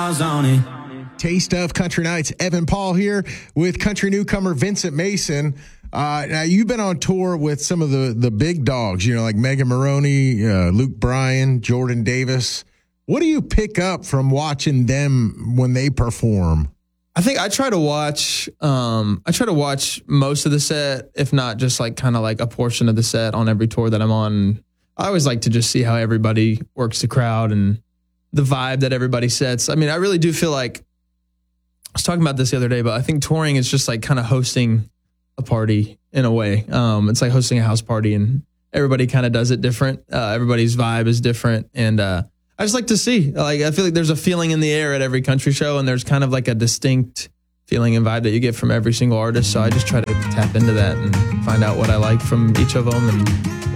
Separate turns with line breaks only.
miles on it.
Taste of Country Nights. Evan Paul here with country newcomer Vincent Mason. Now, you've been on tour with some of the big dogs, like Megan Maroney, Luke Bryan, Jordan Davis. What do you pick up from watching them when they perform?
I think I try to watch most of the set, if not just kind of a portion of the set on every tour that I'm on. I always like to just see how everybody works the crowd and the vibe that everybody sets. I mean, I really do feel like, I was talking about this the other day, but I think touring is just kind of hosting a party in a way. It's like hosting a house party, and everybody kind of does it different. Everybody's vibe is different. And I just like to see, I feel like there's a feeling in the air at every country show, and there's kind of a distinct feeling and vibe that you get from every single artist. So I just try to tap into that and find out what I like from each of them and